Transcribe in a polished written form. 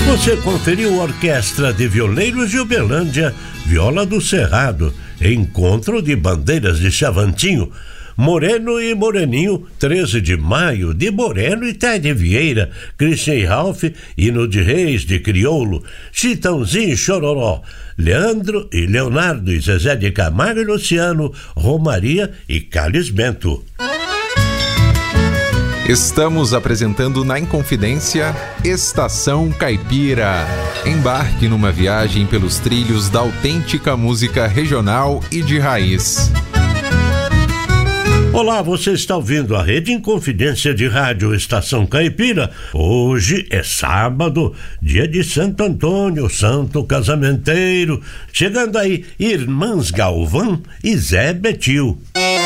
Você conferiu a Orquestra de Violeiros de Uberlândia, Viola do Cerrado, Encontro de Bandeiras de Chavantinho, Moreno e Moreninho, 13 de maio, de Moreno e Tade Vieira, Christian e Ralph, Hino de Reis de Crioulo, Chitãozinho e Chororó, Leandro e Leonardo e Zezé de Camargo e Luciano, Romaria e Carlos Bento. Estamos apresentando na Inconfidência Estação Caipira. Embarque numa viagem pelos trilhos da autêntica música regional e de raiz. Olá, você está ouvindo a Rede Inconfidência de Rádio Estação Caipira. Hoje é sábado, dia de Santo Antônio, santo casamenteiro. Chegando aí, Irmãs Galvão e Zé Betil.